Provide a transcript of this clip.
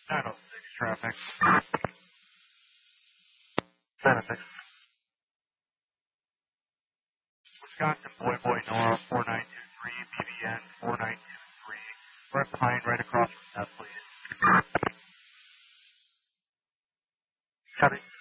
906 traffic. 906. Wisconsin Boy Boy Nora 4923, BBN 4923. Right behind, right across from that, please. Copy.